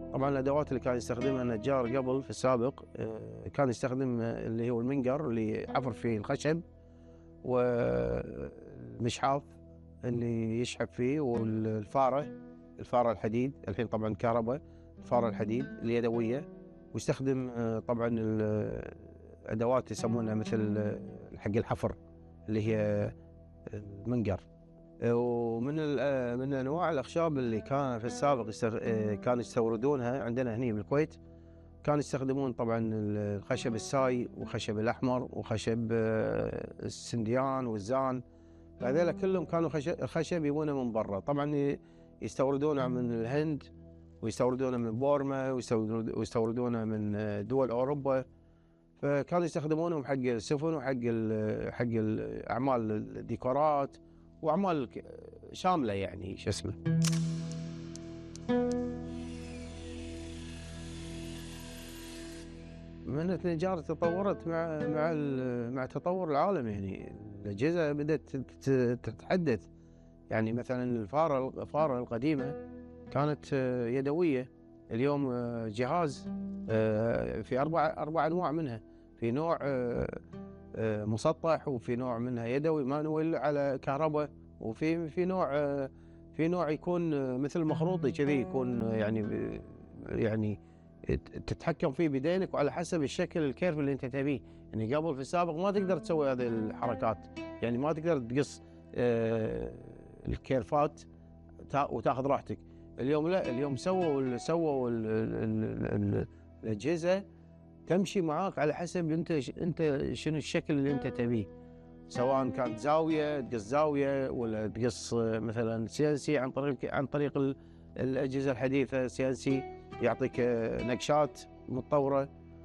طبعا الادوات اللي كان يستخدمها النجار قبل في السابق كان يستخدم اللي هو المنقر اللي يحفر فيه الخشب، والمشحاف اللي يشحب فيه، الفاره الحديد. الحين طبعا كهرباء، الفاره الحديد اليدويه. ويستخدم طبعا الادوات يسمونها مثل حق الحفر اللي هي المنقر. ومن من انواع الاخشاب اللي كان في السابق كانوا يستوردونها عندنا هنا بالكويت، كانوا يستخدمون طبعا الخشب الساي وخشب الاحمر وخشب السنديان والزان. هذول كلهم كانوا خشب يبونه من برا، طبعا يستوردونه من الهند ويستوردونه من بورما ويستوردونه من دول اوروبا. فكانوا يستخدمونهم حق السفن وحق حق اعمال الديكورات واعمال شامله، يعني شو اسمه. من النجارة تطورت مع تطور العالم، يعني الاجهزه بدات تتحدث. يعني مثلا الفاره القديمه كانت يدويه، اليوم جهاز في اربع انواع منها. في نوع مسطح، وفي نوع منها يدوي مانويل على كهرباء، وفي نوع يكون مثل مخروطي كذي، يكون يعني تتحكم فيه بيدينك وعلى حسب الشكل الكيرف اللي انت تبيه. يعني قبل في السابق ما تقدر تسوي هذه الحركات، يعني ما تقدر تقص الكيرفات وتاخذ راحتك. اليوم لا، اليوم سووا الاجهزه تمشي معاك على حسب انت شنو الشكل اللي انت تبيه، سواء كانت زاويه تقص زاويه، ولا تقص مثلا CNC عن طريق الاجهزه الحديثه. CNC يعطيك نقشات متطوره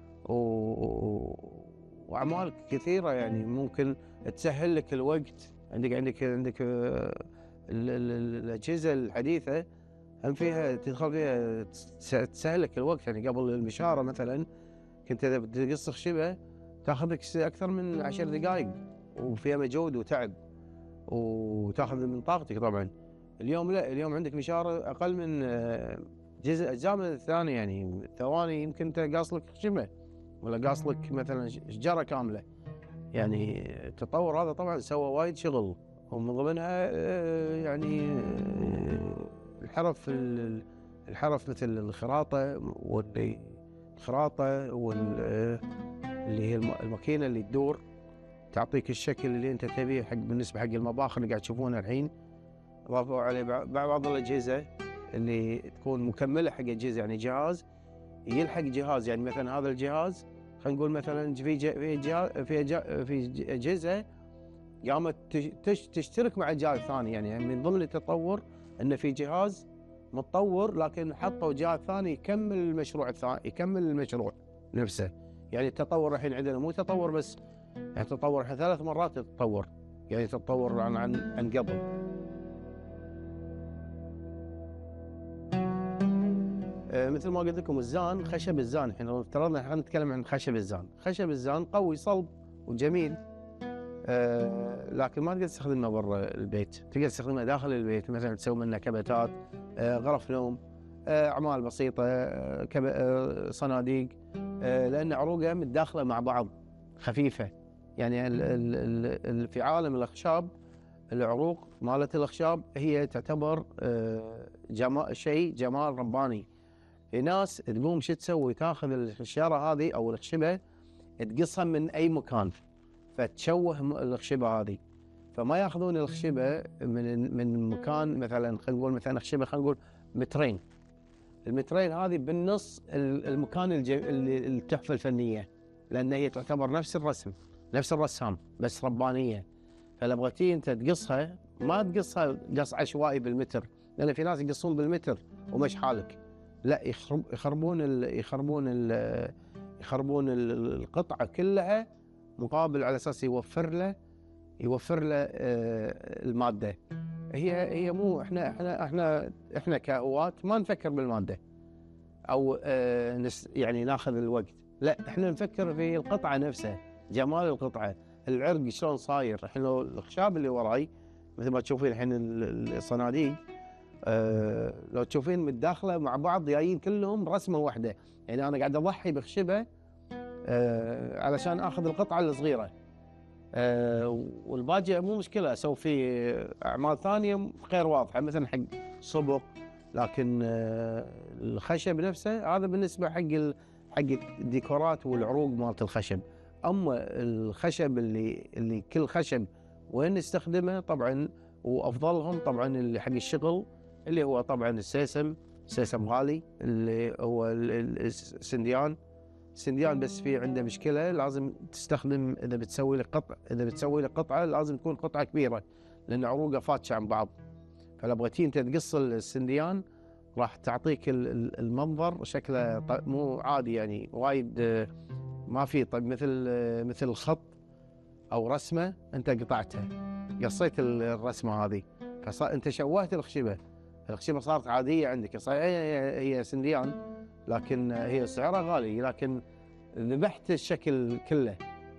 واعمال كثيره، يعني ممكن تسهل لك الوقت. عندك الاجهزه الحديثه هم فيها تدخل فيها تسهل لك الوقت. يعني قبل المشاره مثلا كنت اذا بتقص خشبه تاخذك اكثر من 10 دقائق، وفيها مجهود وتعب وتاخذ من طاقتك طبعا. اليوم لا، اليوم عندك مشاره اقل من اجزاء من الثانيه، يعني ثواني يمكن انت قاص لك خشبه ولا قاص لك مثلا شجره كامله. يعني التطور هذا طبعا سوى وايد شغل، ومن ضمنها يعني الحرف مثل الخراطه اللي هي الماكينه اللي تدور تعطيك الشكل اللي انت تبيه بالنسبه حق المباخر اللي قاعد تشوفونها الحين. ضافوا عليه بعض الاجهزه اللي تكون مكمله حق اجهزه، يعني جهاز يلحق جهاز. يعني مثلا هذا الجهاز خلينا نقول مثلا في اجهزه قامت تشترك مع الجهاز الثاني. يعني من ضمن التطور ان في جهاز متطور لكن حطوا جهاز ثاني يكمل المشروع نفسه. يعني التطور الحين عندنا مو تطور بس، يعني تطور 3 مرات تتطور، يعني تتطور عن قبل. مثل ما قلت لكم الزان، خشب الزان، الحين لو افترضنا احنا نتكلم عن خشب الزان قوي صلب وجميل، لكن ما تقدر تستخدمه برا البيت، تقدر تستخدمه داخل البيت، مثلا تسوي منه كبتات، غرف نوم، اعمال بسيطه، صناديق، لان عروقه متداخله مع بعض خفيفه. يعني في عالم الاخشاب العروق مالت الاخشاب هي تعتبر جمال رباني. في ناس تقوم شو تسوي، تاخذ الشجره هذه او الخشبه تقصها من اي مكان فتشوه الخشبه هذه، فما ياخذون الخشبه من مكان مثلا خلينا نقول مثلا خشبه خلينا نقول مترين. المترين هذه بالنص المكان التحفه الفنيه، لان هي تعتبر نفس الرسم نفس الرسام بس ربانيه. فلما بغيتي انت تقصها ما تقصها قص عشوائي بالمتر، لان في ناس يقصون بالمتر ومش حالك، لا يخربون القطعه كلها مقابل على اساس يوفر له الماده. هي مو احنا كهواة ما نفكر بالماده او يعني ناخذ الوقت، لا احنا نفكر في القطعه نفسها، جمال القطعه، العرق شلون صاير. الحين لو الخشاب اللي وراي مثل ما تشوفين الحين الصناديق لو تشوفين متداخله مع بعض جايين كلهم رسمه واحده. يعني انا قاعد اضحي بخشبه علشان اخذ القطعه الصغيره، والباقي مو مشكله اسوي فيه اعمال ثانيه غير واضحه مثلا حق صبغ. لكن الخشب نفسه هذا بالنسبه حق الديكورات والعروق مالت الخشب. اما الخشب اللي كل خشب وين نستخدمه طبعا، وافضلهم طبعا اللي حق الشغل اللي هو طبعا السيسم غالي، اللي هو السنديان. السنديان بس في عنده مشكله، لازم تستخدم اذا بتسوي لك قطعه لازم تكون قطعه كبيره، لان عروقه فاتشه عن بعض. فلو بغيتين انت تقص السنديان راح تعطيك المنظر شكله مو عادي، يعني وايد ما في طيب مثل خط او رسمه انت قطعتها، قصيت الرسمه هذه، فصار انت شوهت الخشبه صارت عاديه عندك. صحيح هي سنديان لكن هي سعرها غالي، لكن ذبحت الشكل كله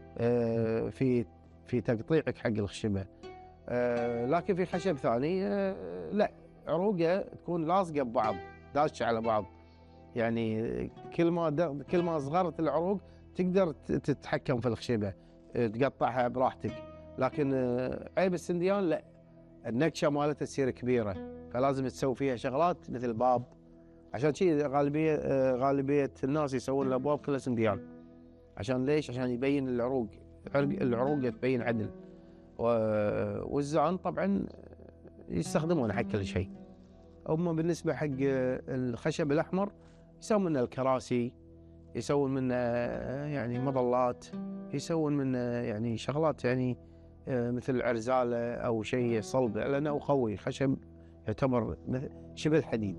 في تقطيعك حق الخشبه. لكن في خشب ثاني لا، عروقه تكون لاصقه ببعض، داشة على بعض. يعني كل ما صغرت العروق تقدر تتحكم في الخشبه، تقطعها براحتك. لكن عيب السنديان لا، النكشه مالتها تصير كبيره، فلازم تسوي فيها شغلات مثل باب. عشان شيء غالبيه الناس يسوون الابواب كلها سنديان. عشان ليش؟ عشان يبين العروق تبين عدل. والزعن طبعا يستخدمونه حق كل شيء. هم بالنسبه حق الخشب الاحمر يسوون منه الكراسي، يسوون منه يعني مظلات، يسوون منه يعني شغلات يعني مثل عرزاله او شيء صلب، لانه قوي. خشب يعتبر شبه الحديد.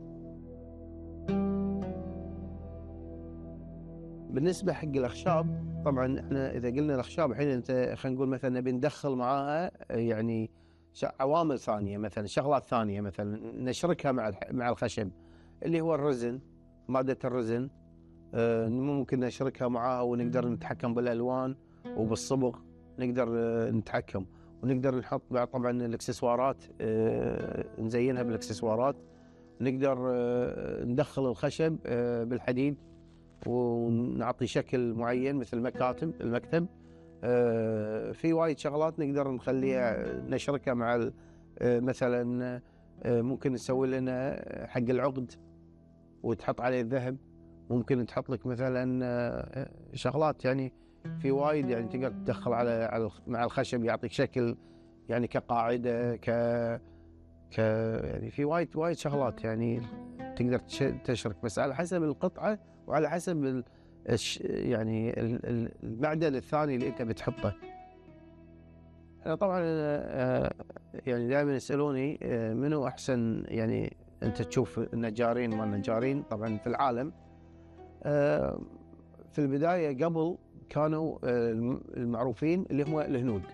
بالنسبه حق الاخشاب طبعا احنا اذا قلنا الاخشاب الحين انت خلينا نقول مثلا نبي ندخل معاها يعني عوامل ثانيه، مثلا شغلات ثانيه مثلا نشركها مع الخشب، اللي هو الرزن، ماده الرزن. ممكن نشركها معاها ونقدر نتحكم بالالوان وبالصبغ، نقدر نتحكم، ونقدر نحط بعد طبعا الاكسسوارات، نزينها بالاكسسوارات. نقدر ندخل الخشب بالحديد ونعطي شكل معين مثل المكتب. في وايد شغلات نقدر نخليها نشركها مع مثلا ممكن نسوي لنا حق العقد وتحط عليه الذهب. ممكن تحط لك مثلا شغلات يعني في وايد، يعني تقدر تدخل على مع الخشب يعطيك شكل يعني كقاعده يعني في وايد شغلات يعني تقدر تشرك، بس على حسب القطعه وعلى حسب يعني المعدن الثاني اللي انت بتحطه. انا طبعا يعني دائما يسالوني منو احسن، يعني انت تشوف النجارين ما النجارين طبعا في العالم. في البدايه قبل كانوا المعروفين اللي هم الهنود،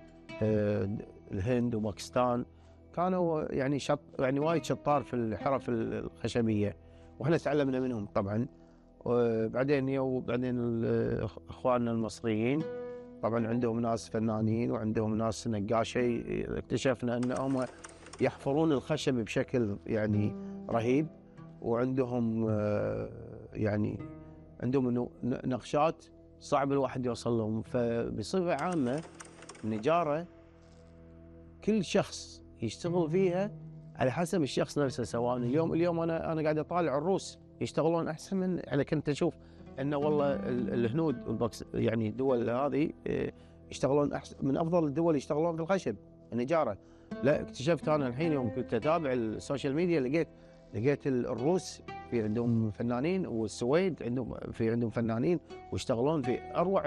الهند وباكستان، كانوا يعني يعني وايد شطار في الحرف الخشبيه، واحنا تعلمنا منهم طبعا. وبعدين اخواننا المصريين طبعا عندهم ناس فنانين وعندهم ناس نقاشه، اكتشفنا انهم يحفرون الخشب بشكل يعني رهيب، وعندهم يعني عندهم نقشات صعب الواحد يوصل لهم. فبصفه عامه النجاره كل شخص يشتغل فيها على حسب الشخص نفسه. سواء اليوم انا قاعد اطالع الروس يشتغلون احسن من، انا كنت اشوف انه والله الهنود يعني الدول هذه يشتغلون احسن من افضل الدول يشتغلون في الخشب النجاره. لا، اكتشفت انا الحين يوم كنت اتابع السوشيال ميديا لقيت الروس في عندهم فنانين، والسويد عندهم فنانين ويشتغلون في اروع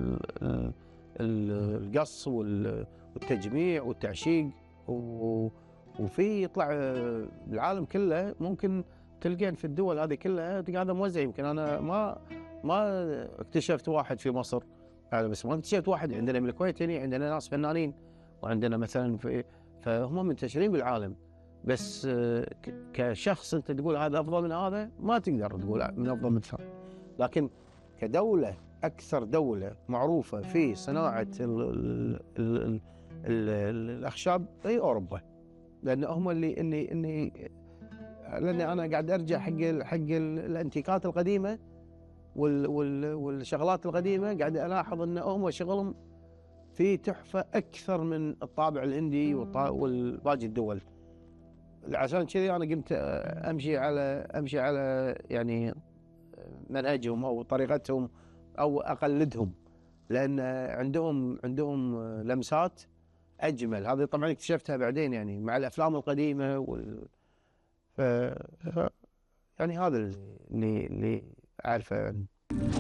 القص والتجميع والتعشيق. وفي يطلع بالعالم كله ممكن تلقين في الدول هذه كلها هذا موزع. يمكن انا ما اكتشفت واحد في مصر، هذا بس ما اكتشفت واحد. عندنا من الكويت هنا عندنا ناس فنانين، وعندنا مثلا فهم منتشرين بالعالم. بس كشخص انت تقول هذا افضل من هذا، ما تقدر تقول من افضل من ثاني. لكن كدوله، اكثر دوله معروفه في صناعه الاخشاب هي اوروبا، لان هم اللي لاني انا قاعد ارجع حق الانتيكات القديمه والشغلات القديمه، قاعد الاحظ ان هم شغلهم في تحفه اكثر من الطابع الهندي والباقي الدول. عشان كذي انا قمت امشي على يعني منهجهم او طريقتهم او اقلدهم، لان عندهم لمسات اجمل. هذه طبعا اكتشفتها بعدين يعني مع الافلام القديمه ف... يعني هذا اللي اعرفه يعني.